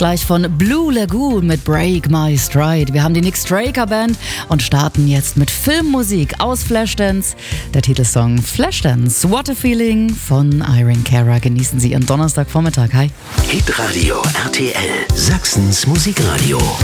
Gleich von Blue Lagoon mit Break My Stride. Wir haben die Nick Straker Band und starten jetzt mit Filmmusik aus Flashdance. Der Titelsong Flashdance, What a Feeling von Irene Cara. Genießen Sie Ihren Donnerstagvormittag. Hi. Hitradio RTL, Sachsens Musikradio.